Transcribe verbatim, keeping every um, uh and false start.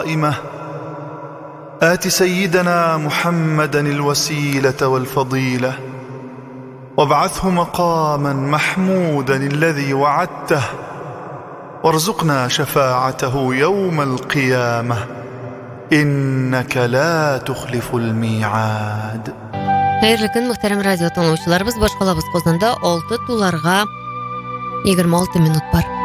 قائمة آت سيدنا محمدا الوسيلة والفضيلة وابعثه مقاما محمودا الذي وعدته وارزقنا شفاعته يوم القيامة إنك لا تخلف الميعاد. Hayırlı gün muhterem radyo dinləyicilərimiz, boş qalabız qozanda olti tularga yigirma olti minut var.